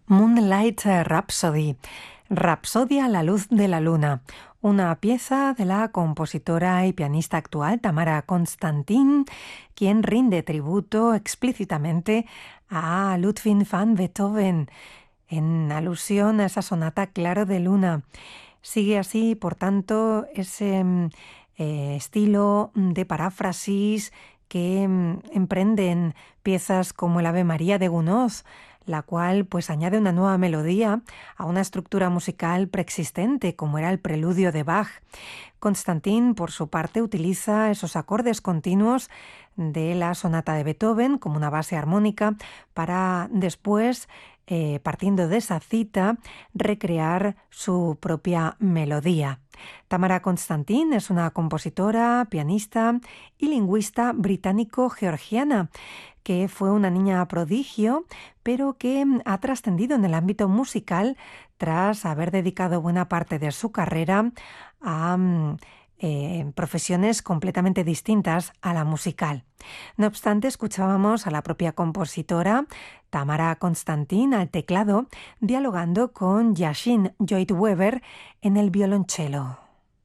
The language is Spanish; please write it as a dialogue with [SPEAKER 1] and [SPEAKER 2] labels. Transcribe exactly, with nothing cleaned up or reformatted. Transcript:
[SPEAKER 1] Moonlight Rhapsody, Rapsodia a la luz de la luna, una pieza de la compositora y pianista actual Tamara Constantin, quien rinde tributo explícitamente a Ludwig van Beethoven, en alusión a esa sonata Claro de Luna. Sigue así, por tanto, ese eh, estilo de paráfrasis que mm, emprenden piezas como el Ave María de Gounod, la cual pues añade una nueva melodía a una estructura musical preexistente, como era el preludio de Bach. Constantin, por su parte, utiliza esos acordes continuos de la sonata de Beethoven como una base armónica para después, eh, partiendo de esa cita, recrear su propia melodía. Tamara Constantin es una compositora, pianista y lingüista británico-georgiana que fue una niña prodigio, pero que ha trascendido en el ámbito musical tras haber dedicado buena parte de su carrera a eh, profesiones completamente distintas a la musical. No obstante, escuchábamos a la propia compositora Tamara Constantin al teclado, dialogando con Yashin Lloyd Webber en el violonchelo.